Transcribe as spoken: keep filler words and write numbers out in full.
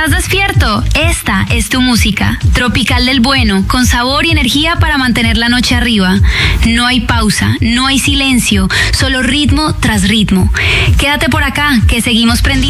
¿Estás despierto? Esta es tu música. Tropical del bueno, con sabor y energía para mantener la noche arriba. No hay pausa, no hay silencio, solo ritmo tras ritmo. Quédate por acá, que seguimos prendidos.